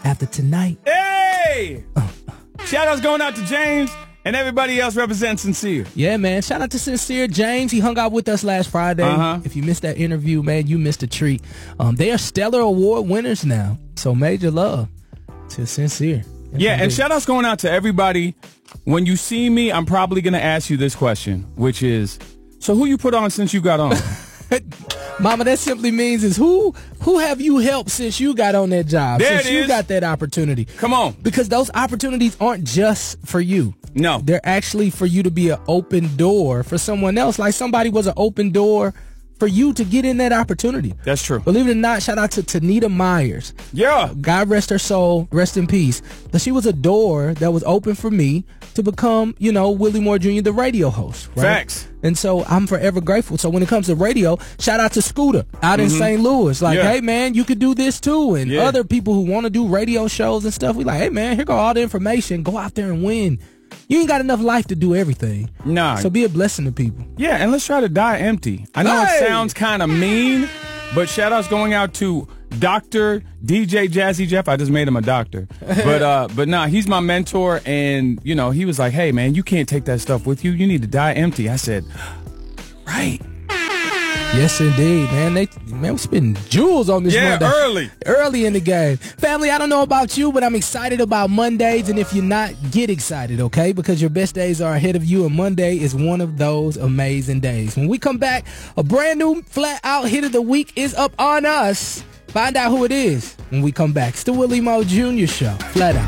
after tonight. Hey! Shout outs going out to James and everybody else representing Sincere. Yeah, man. Shout out to Sincere James. He hung out with us last Friday. If you missed that interview, man, you missed a treat. They are Stellar Award winners now. So major love to Sincere. Yeah, and shout outs going out to everybody. When you see me, I'm probably going to ask you this question, which is, so who you put on since you got on? Mama, that simply means is who have you helped since you got on that job? There since you got that opportunity. Come on. Because those opportunities aren't just for you. No. They're actually for you to be an open door for someone else. Like somebody was an open door for you to get in that opportunity. That's true. Believe it or not, shout out to Tanita Myers. Yeah. God rest her soul, rest in peace. But she was a door that was open for me to become, Willie Moore Jr., the radio host. Right? Facts. And so I'm forever grateful. So when it comes to radio, shout out to Scooter out in St. Louis. Like, hey, man, you could do this too. And other people who want to do radio shows and stuff, we like, hey, man, here go all the information. Go out there and win. You ain't got enough life to do everything. Nah. So be a blessing to people. Yeah, and let's try to die empty. I know it sounds kind of mean, but shout outs going out to Dr. DJ Jazzy Jeff. I just made him a doctor. But nah, he's my mentor, and, he was like, hey, man, you can't take that stuff with you. You need to die empty. I said, right. Yes, indeed, man. We spitting jewels on this Monday. Early in the game. Family, I don't know about you, but I'm excited about Mondays. And if you're not, get excited, okay? Because your best days are ahead of you, and Monday is one of those amazing days. When we come back, a brand new flat out hit of the week is up on us. Find out who it is when we come back. It's the Willie Moore Jr. Show. Flat out.